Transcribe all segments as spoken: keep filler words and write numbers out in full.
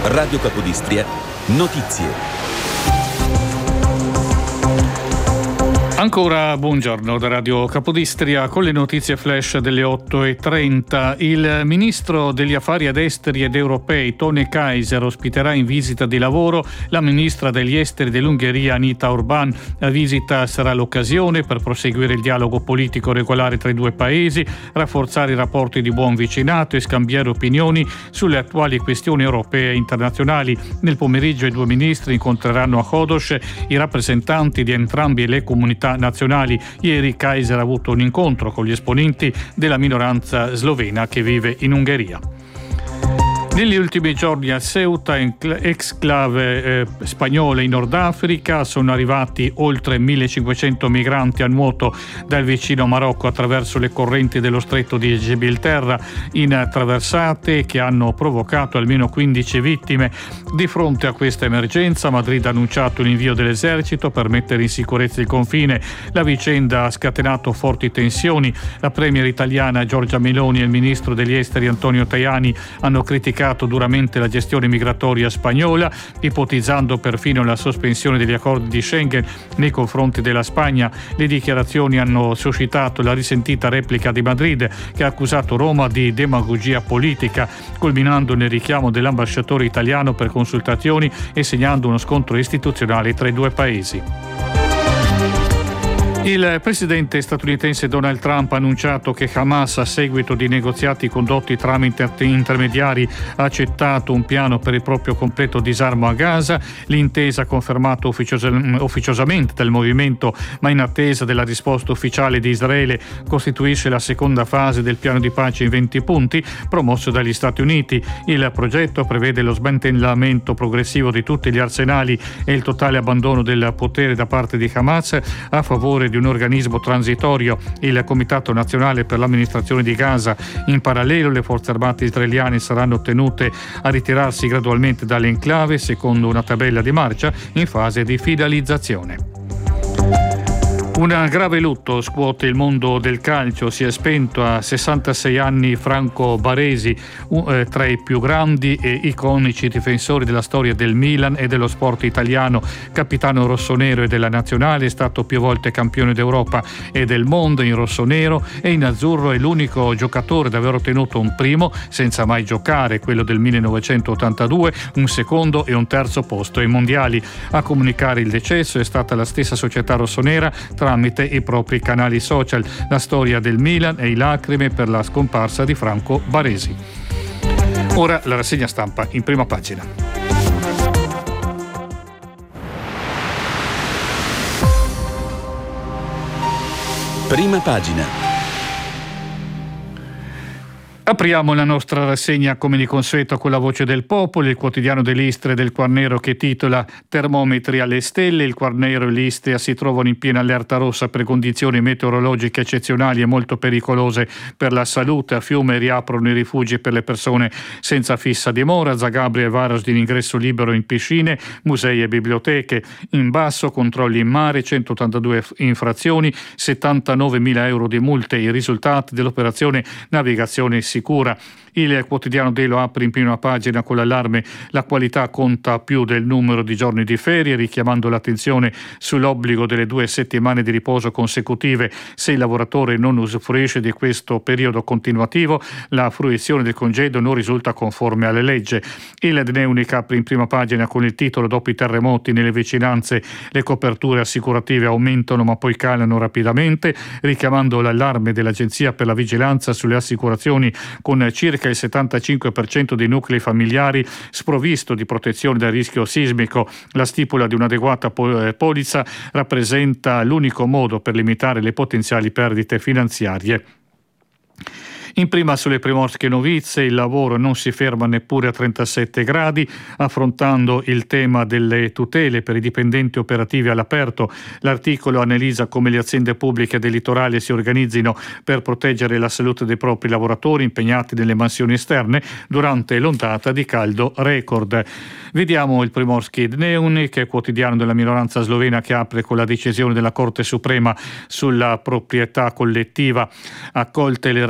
Radio Capodistria, notizie. Ancora buongiorno da Radio Capodistria con le notizie flash delle otto e trenta. Il ministro degli affari esteri ed europei Tony Kaiser ospiterà in visita di lavoro la ministra degli esteri dell'Ungheria Anita Orban. La visita sarà l'occasione per proseguire il dialogo politico regolare tra i due paesi, rafforzare i rapporti di buon vicinato e scambiare opinioni sulle attuali questioni europee e internazionali. Nel pomeriggio i due ministri incontreranno a Hodos i rappresentanti di entrambi le comunità nazionali. Ieri Kaiser ha avuto un incontro con gli esponenti della minoranza slovena che vive in Ungheria. Negli ultimi giorni a Ceuta, exclave eh, spagnola in Nord Africa, sono arrivati oltre millecinquecento migranti a nuoto dal vicino Marocco attraverso le correnti dello stretto di Gibilterra in traversate che hanno provocato almeno quindici vittime. Di fronte a questa emergenza, Madrid ha annunciato l'invio dell'esercito per mettere in sicurezza il confine. La vicenda ha scatenato forti tensioni. La premier italiana Giorgia Meloni e il ministro degli esteri Antonio Tajani hanno criticato duramente la gestione migratoria spagnola, ipotizzando perfino la sospensione degli accordi di Schengen nei confronti della Spagna. Le dichiarazioni hanno suscitato la risentita replica di Madrid, che ha accusato Roma di demagogia politica, culminando nel richiamo dell'ambasciatore italiano per consultazioni e segnando uno scontro istituzionale tra i due paesi. Il presidente statunitense Donald Trump ha annunciato che Hamas, a seguito di negoziati condotti tramite intermediari, ha accettato un piano per il proprio completo disarmo a Gaza. L'intesa, confermato ufficiosamente dal movimento ma in attesa della risposta ufficiale di Israele, costituisce la seconda fase del piano di pace in venti punti promosso dagli Stati Uniti. Il progetto prevede lo smantellamento progressivo di tutti gli arsenali e il totale abbandono del potere da parte di Hamas a favore di un organismo transitorio, il Comitato Nazionale per l'Amministrazione di Gaza. In parallelo, le forze armate israeliane saranno tenute a ritirarsi gradualmente dall'enclave secondo una tabella di marcia in fase di finalizzazione. Un grave lutto scuote il mondo del calcio. Si è spento a sessantasei anni Franco Baresi, eh, tra i più grandi e iconici difensori della storia del Milan e dello sport italiano. Capitano rossonero e della nazionale, è stato più volte campione d'Europa e del mondo in rossonero, e in azzurro è l'unico giocatore ad aver ottenuto un primo senza mai giocare, quello del millenovecentottantadue, un secondo e un terzo posto ai mondiali. A comunicare il decesso è stata la stessa società rossonera tramite i propri canali social. La storia del Milan e i lacrime per la scomparsa di Franco Baresi. Ora la rassegna stampa in prima pagina. Prima pagina. Apriamo la nostra rassegna come di consueto con la Voce del Popolo, il quotidiano dell'Istria e del Quarnero, che titola "Termometri alle stelle". Il Quarnero e l'Istria si trovano in piena allerta rossa per condizioni meteorologiche eccezionali e molto pericolose per la salute. A Fiume riaprono i rifugi per le persone senza fissa dimora. Zagabria e Varos di ingresso libero in piscine, musei e biblioteche. In basso controlli in mare, centottantadue infrazioni, settantanovemila euro di multe. I risultati dell'operazione navigazione sicura. Sicura. Il quotidiano Delo apre in prima pagina con l'allarme: la qualità conta più del numero di giorni di ferie, richiamando l'attenzione sull'obbligo delle due settimane di riposo consecutive. Se il lavoratore non usufruisce di questo periodo continuativo, la fruizione del congedo non risulta conforme alle leggi. Il Dneunica apre in prima pagina con il titolo: dopo i terremoti nelle vicinanze le coperture assicurative aumentano ma poi calano rapidamente, richiamando l'allarme dell'Agenzia per la Vigilanza sulle assicurazioni, con circa il settantacinque per cento dei nuclei familiari sprovvisto di protezione dal rischio sismico. La stipula di un'adeguata polizza rappresenta l'unico modo per limitare le potenziali perdite finanziarie. In prima sulle primorske novizie, il lavoro non si ferma neppure a trentasette gradi, affrontando il tema delle tutele per i dipendenti operativi all'aperto. L'articolo analizza come le aziende pubbliche del litorale si organizzino per proteggere la salute dei propri lavoratori impegnati nelle mansioni esterne durante l'ondata di caldo record. Vediamo il Primorski Dnevnik, che è quotidiano della minoranza slovena, che apre con la decisione della Corte Suprema sulla proprietà collettiva. Accolte le ragioni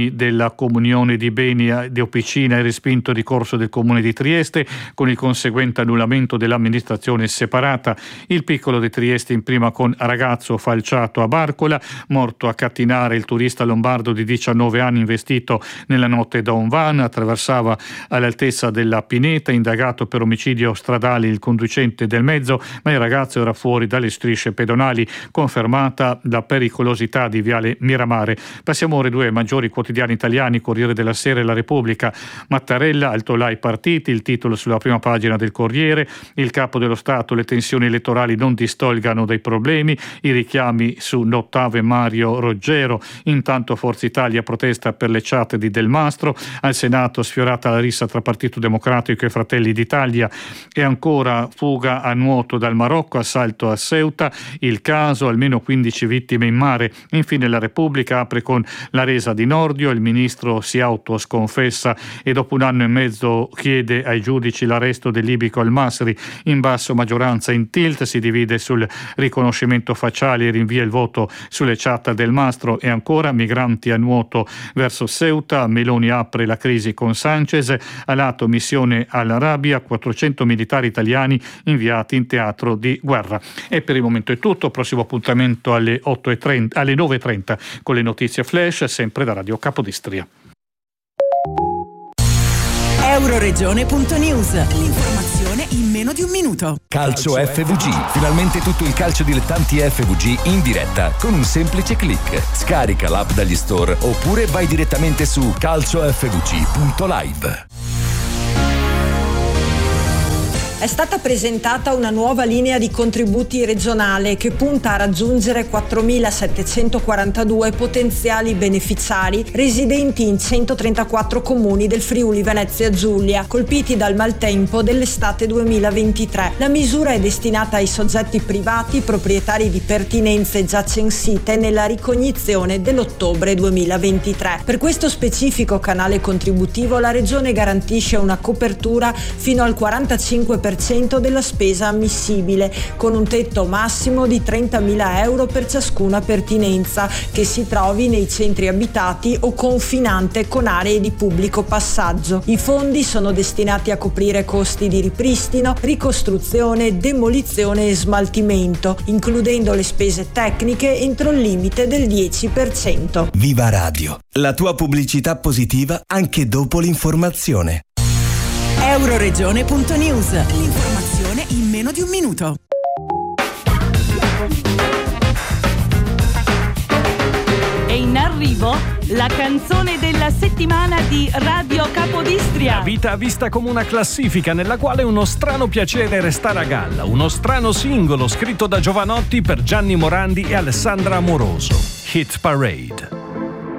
temi della comunione di beni di Opicina e respinto il ricorso del Comune di Trieste con il conseguente annullamento dell'amministrazione separata. Il piccolo di Trieste in prima con ragazzo falciato a Barcola, morto a Cattinare il turista lombardo di diciannove anni investito nella notte da un van, attraversava all'altezza della Pineta, indagato per omicidio stradale il conducente del mezzo, ma il ragazzo era fuori dalle strisce pedonali, confermata la pericolosità di Viale Miramare. Passiamo ore due ai maggiori quotidiani italiani, Corriere della Sera e La Repubblica. Mattarella altolà i partiti, il titolo sulla prima pagina del Corriere. Il capo dello Stato: le tensioni elettorali non distolgano dai problemi, i richiami su Nottave Mario Roggero. Intanto Forza Italia protesta per le chat di Del Mastro, al Senato sfiorata la rissa tra Partito Democratico e Fratelli d'Italia, e ancora fuga a nuoto dal Marocco, assalto a Ceuta, il caso, almeno quindici vittime in mare. Infine La Repubblica apre con la resa di Nordio, il ministro si autosconfessa e dopo un anno e mezzo chiede ai giudici l'arresto del libico Al-Masri. In basso maggioranza in tilt, si divide sul riconoscimento facciale e rinvia il voto sulle chat del Mastro. E ancora migranti a nuoto verso Ceuta, Meloni apre la crisi con Sanchez, a lato missione all'Arabia, quattrocento militari italiani inviati in teatro di guerra. E per il momento è tutto, prossimo appuntamento alle otto e trenta, alle nove e trenta con le notizie flash, sempre da Radio Capodistria. Euroregione punto news, l'informazione in meno di un minuto. Calcio F V G, finalmente tutto il calcio dilettanti F V G in diretta con un semplice click. Scarica l'app dagli store oppure vai direttamente su calcio f v g punto live. È stata presentata una nuova linea di contributi regionale che punta a raggiungere quattromilasettecentoquarantadue potenziali beneficiari residenti in centotrentaquattro comuni del Friuli Venezia Giulia, colpiti dal maltempo dell'estate duemilaventitré. La misura è destinata ai soggetti privati proprietari di pertinenze già censite nella ricognizione dell'ottobre duemilaventitré. Per questo specifico canale contributivo la Regione garantisce una copertura fino al quarantacinque per cento della spesa ammissibile, con un tetto massimo di trentamila euro per ciascuna pertinenza che si trovi nei centri abitati o confinante con aree di pubblico passaggio. I fondi sono destinati a coprire costi di ripristino, ricostruzione, demolizione e smaltimento, includendo le spese tecniche entro il limite del dieci per cento. Viva Radio, la tua pubblicità positiva anche dopo l'informazione. Euroregione punto news, l'informazione in meno di un minuto. E in arrivo la canzone della settimana di Radio Capodistria. La vita vista come una classifica nella quale uno strano piacere è restare a galla, uno strano singolo scritto da Giovanotti per Gianni Morandi e Alessandra Amoroso. Hit Parade.